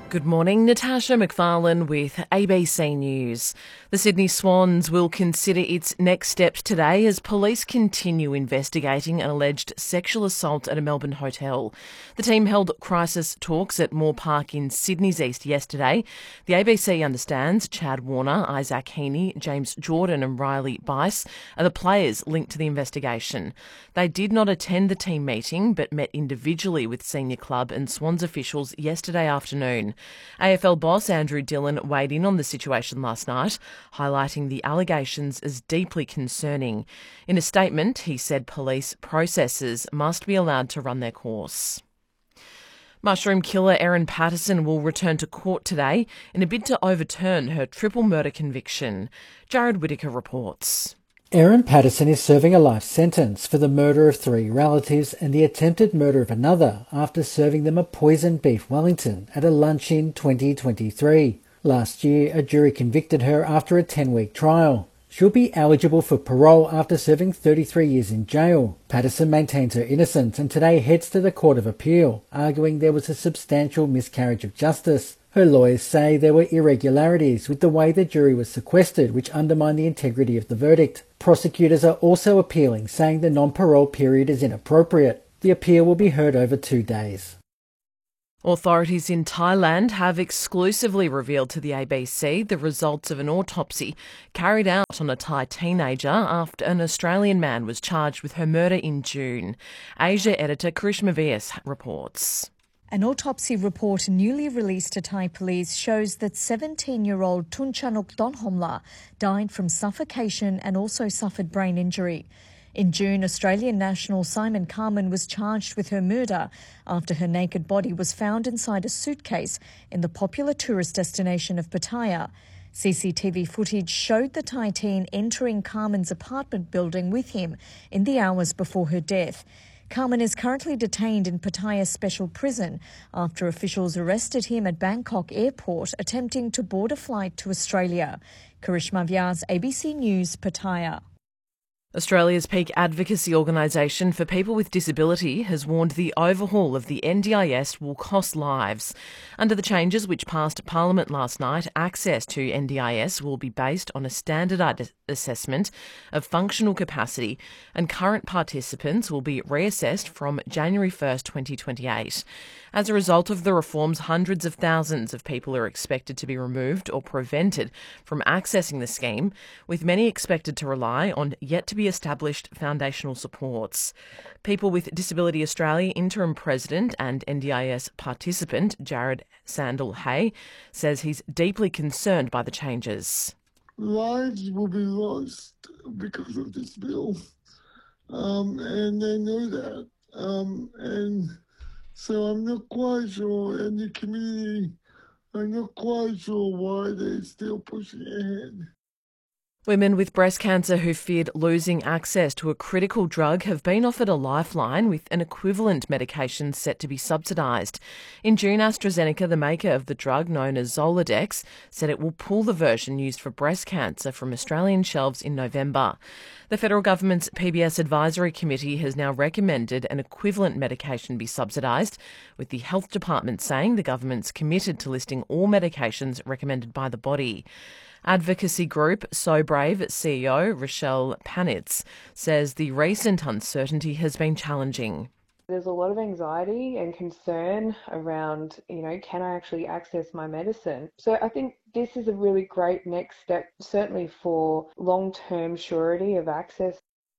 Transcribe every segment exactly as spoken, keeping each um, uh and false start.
Good morning, Natasha McFarlane with A B C News. The Sydney Swans will consider its next steps today as police continue investigating an alleged sexual assault at a Melbourne hotel. The team held crisis talks at Moore Park in Sydney's East yesterday. The A B C understands Chad Warner, Isaac Heaney, James Jordan and Riley Bice are the players linked to the investigation. They did not attend the team meeting but met individually with senior club and Swans officials yesterday afternoon. A F L boss Andrew Dillon weighed in on the situation last night, highlighting the allegations as deeply concerning. In a statement, he said police processes must be allowed to run their course. Mushroom killer Erin Patterson will return to court today in a bid to overturn her triple murder conviction. Jared Whittaker reports. Erin Patterson is serving a life sentence for the murder of three relatives and the attempted murder of another after serving them a poisoned beef Wellington at a lunch in twenty twenty-three. Last year, a jury convicted her after a ten-week trial. She'll be eligible for parole after serving thirty-three years in jail. Patterson maintains her innocence and today heads to the Court of Appeal, arguing there was a substantial miscarriage of justice. Her lawyers say there were irregularities with the way the jury was sequestered, which undermined the integrity of the verdict. Prosecutors are also appealing, saying the non-parole period is inappropriate. The appeal will be heard over two days. Authorities in Thailand have exclusively revealed to the A B C the results of an autopsy carried out on a Thai teenager after an Australian man was charged with her murder in June. Asia editor Karishma Vyas reports. An autopsy report newly released to Thai police shows that seventeen-year-old Tunchanuk Donhomla died from suffocation and also suffered brain injury. In June, Australian national Simon Carman was charged with her murder after her naked body was found inside a suitcase in the popular tourist destination of Pattaya. C C T V footage showed the Thai teen entering Carman's apartment building with him in the hours before her death. Carman is currently detained in Pattaya Special Prison after officials arrested him at Bangkok Airport attempting to board a flight to Australia. Karishma Vyas, A B C News, Pattaya. Australia's peak advocacy organisation for people with disability has warned the overhaul of the N D I S will cost lives. Under the changes which passed Parliament last night, access to N D I S will be based on a standardised assessment of functional capacity and current participants will be reassessed from January first, twenty twenty-eight. As a result of the reforms, hundreds of thousands of people are expected to be removed or prevented from accessing the scheme, with many expected to rely on yet-to-be established foundational supports. People with Disability Australia interim president and N D I S participant Jared Sandel-Hay says he's deeply concerned by the changes. Lives will be lost because of this bill, um, and they know that. Um, and so I'm not quite sure, and the community, I'm not quite sure why they're still pushing ahead. Women with breast cancer who feared losing access to a critical drug have been offered a lifeline with an equivalent medication set to be subsidised. In June, AstraZeneca, the maker of the drug known as Zoladex, said it will pull the version used for breast cancer from Australian shelves in November. The federal government's P B S Advisory Committee has now recommended an equivalent medication be subsidised, with the Health Department saying the government's committed to listing all medications recommended by the body. Advocacy group So Brave C E O Rochelle Panitz says the recent uncertainty has been challenging. There's a lot of anxiety and concern around, you know, can I actually access my medicine? So I think this is a really great next step, certainly for long-term surety of access.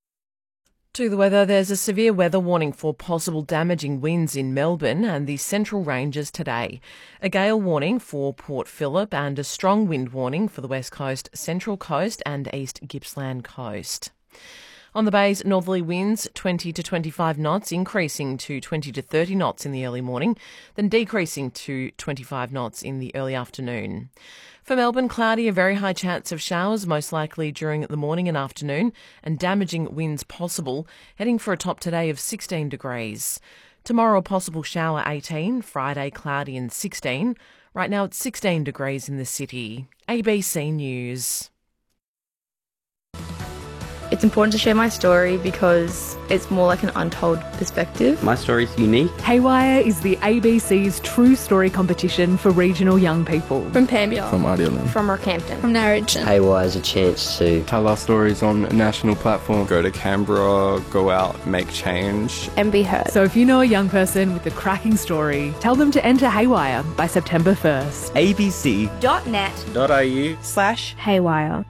To the weather, there's a severe weather warning for possible damaging winds in Melbourne and the Central Ranges today. A gale warning for Port Phillip and a strong wind warning for the West Coast, Central Coast and East Gippsland Coast. On the Bay's northerly winds, twenty to twenty-five knots, increasing to twenty to thirty knots in the early morning, then decreasing to twenty-five knots in the early afternoon. For Melbourne, cloudy, a very high chance of showers, most likely during the morning and afternoon, and damaging winds possible, heading for a top today of sixteen degrees. Tomorrow, a possible shower, eighteen, Friday, cloudy and sixteen. Right now, it's sixteen degrees in the city. A B C News. It's It's important to share my story because it's more like an untold perspective. My story's unique. Haywire is the A B C's True Story competition for regional young people. From Pambia. From Ardelan. From Rockhampton. From Narrogin. Haywire is a chance to tell our stories on a national platform. Go to Canberra, go out, make change. And be heard. So if you know a young person with a cracking story, tell them to enter Haywire by September first. A B C dot net dot I U slash Haywire.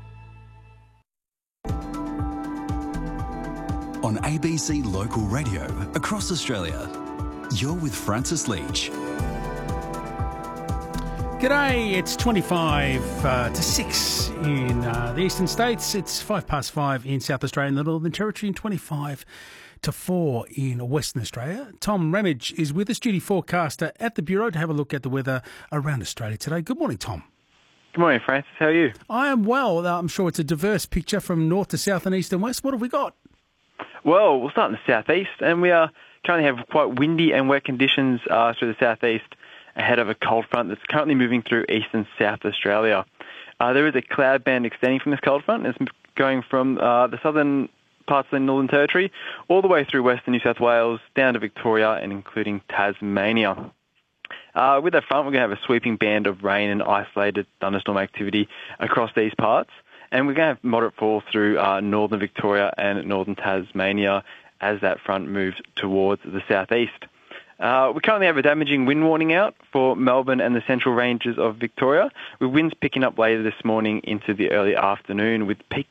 On A B C Local Radio across Australia, you're with Francis Leach. G'day, it's twenty-five uh, to six in uh, the eastern states. It's five past five in South Australia and the Northern Territory, and twenty-five to four in Western Australia. Tom Ramage is with us, duty forecaster at the Bureau, to have a look at the weather around Australia today. Good morning, Tom. Good morning, Francis. How are you? I am well. I'm sure it's a diverse picture from north to south and east and west. What have we got? Well, we'll start in the southeast, and we are currently have quite windy and wet conditions uh, through the southeast ahead of a cold front that's currently moving through east and south Australia. Uh, there is a cloud band extending from this cold front. It's going from uh, the southern parts of the Northern Territory all the way through western New South Wales, down to Victoria and including Tasmania. Uh, with that front, we're going to have a sweeping band of rain and isolated thunderstorm activity across these parts. And we're going to have moderate fall through uh, northern Victoria and northern Tasmania as that front moves towards the southeast. Uh, we currently have a damaging wind warning out for Melbourne and the central ranges of Victoria, with winds picking up later this morning into the early afternoon, with peak